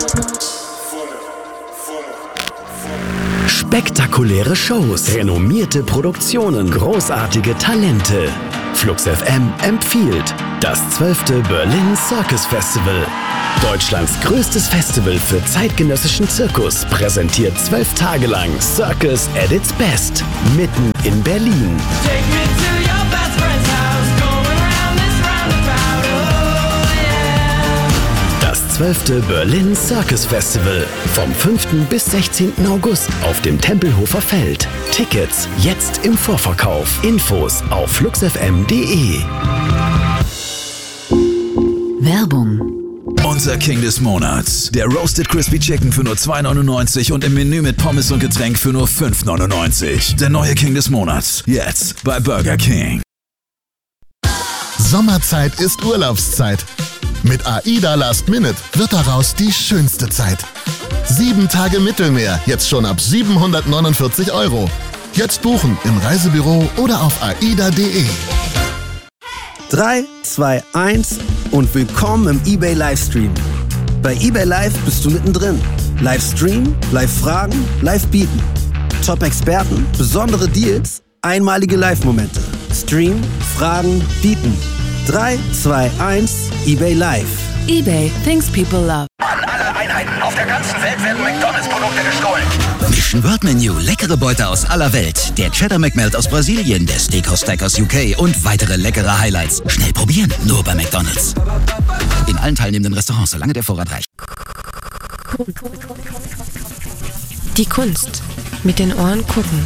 Spektakuläre Shows, renommierte Produktionen, großartige Talente. Flux FM empfiehlt das 12. Berlin Circus Festival. Deutschlands größtes Festival für zeitgenössischen Zirkus präsentiert 12 Tage lang Circus at its best, mitten in Berlin. Das 12. Berlin Circus Festival vom 5. bis 16. August auf dem Tempelhofer Feld. Tickets jetzt im Vorverkauf. Infos auf fluxfm.de. Werbung. Unser King des Monats. Der Roasted Crispy Chicken für nur $2,99 und im Menü mit Pommes und Getränk für nur $5,99. Der neue King des Monats. Jetzt bei Burger King. Sommerzeit ist Urlaubszeit. Mit AIDA Last Minute wird daraus die schönste Zeit. 7 Tage Mittelmeer, jetzt schon ab 749 €. Jetzt buchen im Reisebüro oder auf aida.de. 3, 2, 1 und willkommen im eBay Livestream. Bei eBay Live bist du mittendrin. Livestream, Live-Fragen, Live-Bieten. Top-Experten, besondere Deals, einmalige Live-Momente. Stream, Fragen, Bieten. 3, 2, 1, eBay Live. eBay, things people love. An alle Einheiten auf der ganzen Welt werden McDonald's-Produkte gestohlen. Mission World Menu, leckere Beute aus aller Welt. Der Cheddar McMelt aus Brasilien, der Steakhouse Steak aus UK und weitere leckere Highlights. Schnell probieren, nur bei McDonald's. In allen teilnehmenden Restaurants, solange der Vorrat reicht. Die Kunst. Mit den Ohren gucken.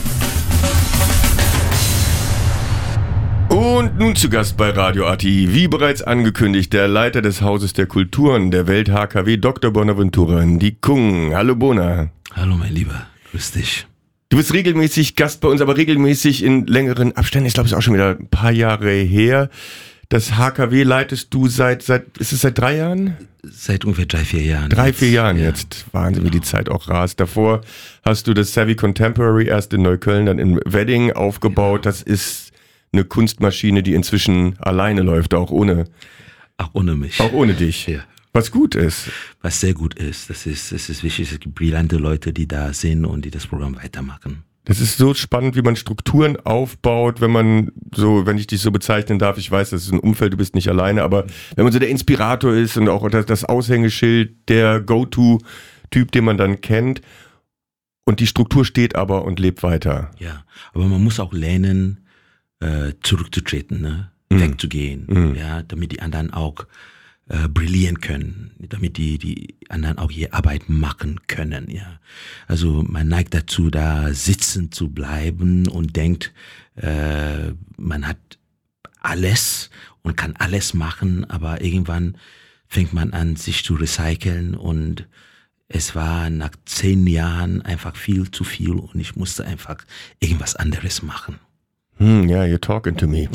Und nun zu Gast bei Radio AT, wie bereits angekündigt, der Leiter des Hauses der Kulturen der Welt HKW, Dr. Bonaventura Ndikung. Hallo Bona. Hallo mein Lieber, grüß dich. Du bist regelmäßig Gast bei uns, aber regelmäßig in längeren Abständen. Ich glaube, es ist auch schon wieder ein paar Jahre her. Das HKW leitest du ist es seit 3 Jahren? Seit ungefähr 3-4 Jahren. 3-4 Jahren ja. jetzt. Wahnsinn, wie die Zeit auch rast. Davor hast du das Savvy Contemporary erst in Neukölln, dann in Wedding aufgebaut. Das ist eine Kunstmaschine, die inzwischen alleine läuft, auch ohne mich. Auch ohne dich. Ja. Was gut ist. Was sehr gut ist. Das ist wichtig. Es gibt brillante Leute, die da sind und die das Programm weitermachen. Das ist so spannend, wie man Strukturen aufbaut, wenn ich dich so bezeichnen darf, ich weiß, das ist ein Umfeld, du bist nicht alleine, aber wenn man so der Inspirator ist und auch das Aushängeschild, der Go-To-Typ, den man dann kennt, und die Struktur steht aber und lebt weiter. Ja, aber man muss auch lernen, zurückzutreten, ne? Wegzugehen, ja, damit die anderen auch brillieren können, damit die anderen auch ihre Arbeit machen können, ja. Also man neigt dazu, da sitzen zu bleiben und denkt, man hat alles und kann alles machen, aber irgendwann fängt man an, sich zu recyceln und es war nach 10 Jahren einfach viel zu viel und ich musste einfach irgendwas anderes machen. Ja, you're talking to me.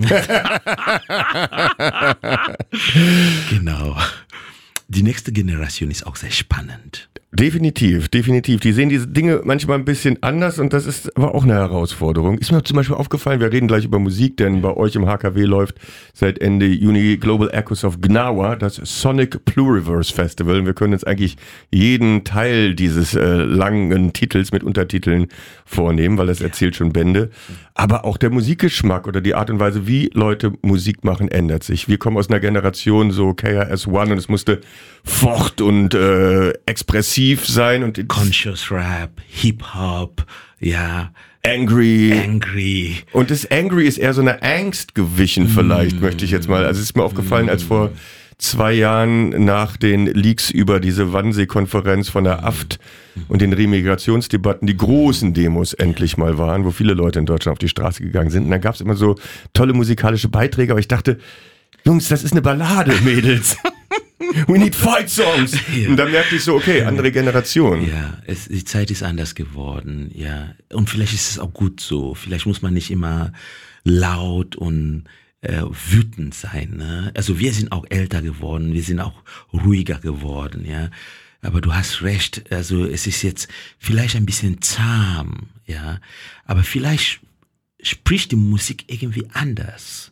Genau. Die nächste Generation ist auch sehr spannend. Definitiv. Die sehen diese Dinge manchmal ein bisschen anders und das ist aber auch eine Herausforderung. Ist mir zum Beispiel aufgefallen, wir reden gleich über Musik, denn bei euch im HKW läuft seit Ende Juni Global Echoes of Gnawa, das Sonic Pluriverse Festival. Und wir können jetzt eigentlich jeden Teil dieses langen Titels mit Untertiteln vornehmen, weil das erzählt schon Bände. Aber auch der Musikgeschmack oder die Art und Weise, wie Leute Musik machen, ändert sich. Wir kommen aus einer Generation so KRS-One und es musste fort und expressiv sein und Conscious Rap, Hip-Hop, ja. Angry. Und das Angry ist eher so eine Angst gewichen vielleicht, möchte ich jetzt mal. Also es ist mir aufgefallen, als vor 2 Jahren nach den Leaks über diese Wannsee-Konferenz von der AFT und den Remigrationsdebatten die großen Demos endlich mal waren, wo viele Leute in Deutschland auf die Straße gegangen sind. Und dann gab es immer so tolle musikalische Beiträge, aber ich dachte, Jungs, das ist eine Ballade, Mädels. We need fight songs. Ja. Und dann merkte ich so, okay, andere Generation. Ja, die Zeit ist anders geworden, ja. Und vielleicht ist es auch gut so. Vielleicht muss man nicht immer laut und wütend sein, ne? Also wir sind auch älter geworden, wir sind auch ruhiger geworden, ja. Aber du hast recht, also es ist jetzt vielleicht ein bisschen zahm, ja. Aber vielleicht spricht die Musik irgendwie anders.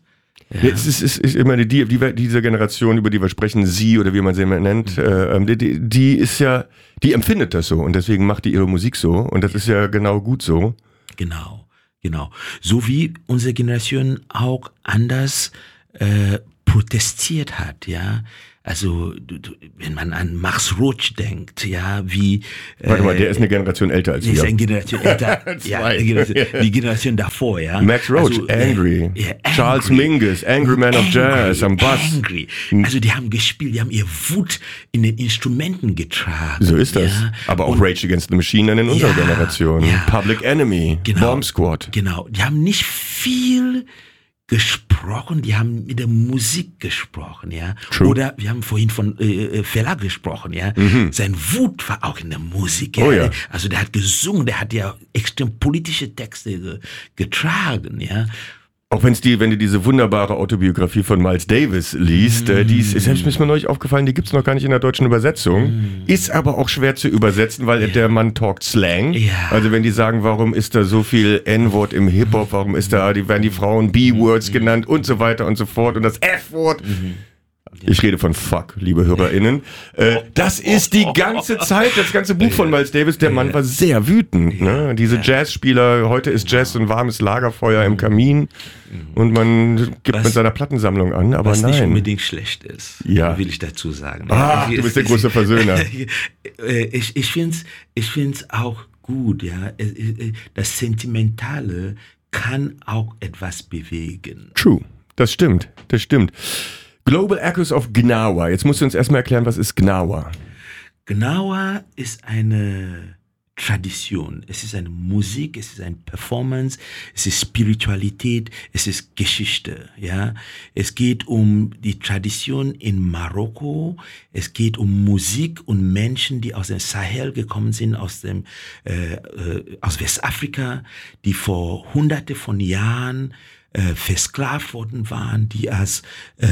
Ja. Es ist immer diese Generation, über die wir sprechen, sie oder wie man sie immer nennt, die ist ja, die empfindet das so und deswegen macht die ihre Musik so und das ist ja genau gut so. Genau. So wie unsere Generation auch anders protestiert hat, ja. Also, wenn man an Max Roach denkt, ja, wie... Warte mal, der ist eine Generation älter als wir. Der ist eine Generation älter, ja, die Generation davor, ja. Max Roach, also, Angry. Charles Mingus, Angry Man of Jazz am Bass. Angry. Also, die haben gespielt, die haben ihr Wut in den Instrumenten getragen. So ist das. Ja. Aber auch Rage Against the Machine in unserer Generation. Ja. Public Enemy, Bomb Squad. Genau, die haben nicht viel gesprochen, die haben mit der Musik gesprochen, ja. True. Oder wir haben vorhin von Fela gesprochen, ja. Sein Wut war auch in der Musik, ja. Oh, ja. Also der hat gesungen, der hat ja extrem politische Texte getragen, ja. Auch wenn du diese wunderbare Autobiografie von Miles Davis liest, die ist selbst mir neulich aufgefallen, die gibt's noch gar nicht in der deutschen Übersetzung, ist aber auch schwer zu übersetzen, weil der Mann talkt Slang. Ja. Also wenn die sagen, warum ist da so viel N-Wort im Hip-Hop, warum werden die Frauen B-Words genannt und so weiter und so fort und das F-Wort. Ich rede von Fuck, liebe HörerInnen. Das ist die ganze Zeit, das ganze Buch von Miles Davis. Der Mann war sehr wütend. Ne? Diese Jazzspieler, heute ist Jazz ein warmes Lagerfeuer im Kamin und man gibt mit seiner Plattensammlung an, aber was nein. nicht unbedingt schlecht ist, will ich dazu sagen. Du bist der große Versöhner. Ich find's auch gut, ja. Das Sentimentale kann auch etwas bewegen. True, das stimmt. Global Echoes of Gnawa. Jetzt musst du uns erstmal erklären, was ist Gnawa? Gnawa ist eine Tradition. Es ist eine Musik, es ist eine Performance, es ist Spiritualität, es ist Geschichte, ja. Es geht um die Tradition in Marokko, es geht um Musik und Menschen, die aus dem Sahel gekommen sind, aus Westafrika, die vor hunderte von Jahren versklavt worden waren, die als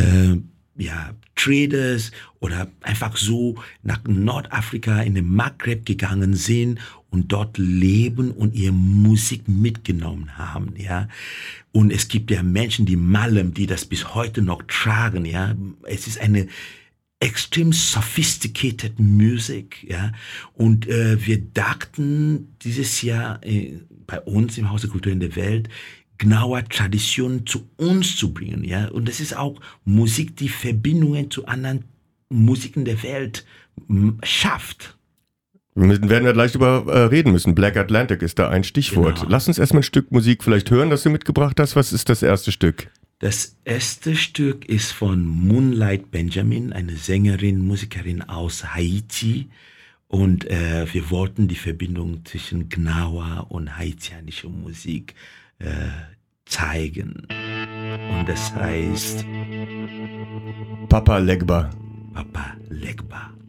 Traders oder einfach so nach Nordafrika in den Maghreb gegangen sind und dort leben und ihre Musik mitgenommen haben, ja. Und es gibt ja Menschen, die Malem, die das bis heute noch tragen, ja. Es ist eine extrem sophisticated Music, ja. Und wir dachten dieses Jahr bei uns im Haus der Kultur in der Welt, Gnawa Tradition zu uns zu bringen, ja. Und das ist auch Musik, die Verbindungen zu anderen Musiken der Welt schafft. Wir werden ja gleich drüber reden müssen. Black Atlantic ist da ein Stichwort. Genau. Lass uns erstmal ein Stück Musik vielleicht hören, das du mitgebracht hast. Was ist das erste Stück? Das erste Stück ist von Moonlight Benjamin, eine Sängerin, Musikerin aus Haiti. Und wir wollten die Verbindung zwischen Gnawa und haitianischer Musik zeigen. Und das heißt Papa Legba. Papa Legba.